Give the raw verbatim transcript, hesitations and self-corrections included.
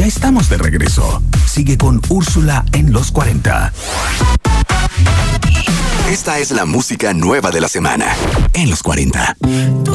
Ya estamos de regreso. Sigue con Úrsula en los cuarenta. Esta es la música nueva de la semana en los cuarenta.